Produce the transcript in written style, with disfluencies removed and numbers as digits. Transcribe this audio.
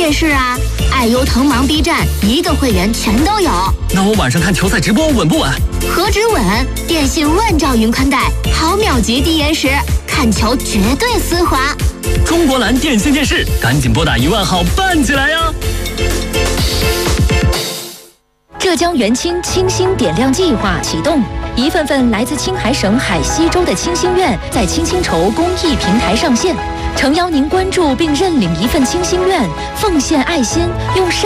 电视啊，爱优腾芒 B 站1个会员全都有。 那我晚上看球赛直播稳不稳？ 何止稳，电信万兆云宽带，毫秒级低延时，看球绝对丝滑。 中国蓝电信电视，赶紧拨打10000号办起来呀！ 浙江元清清新点亮计划启动，一份份来自青海省海西州的清心愿在清心筹公益平台上线，诚邀您关注并认领一份清心愿，奉献爱心，用善